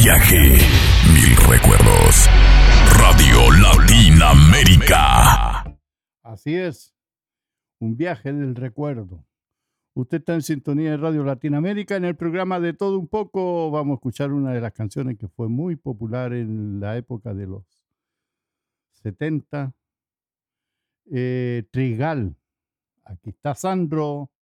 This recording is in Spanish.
viaje, mil recuerdos. Radio Latinoamérica. Así es, un viaje del recuerdo. Usted está en sintonía de Radio Latinoamérica. En el programa De Todo Un Poco vamos a escuchar una de las canciones que fue muy popular en la época de los 70. Trigal. Aquí está Sandro.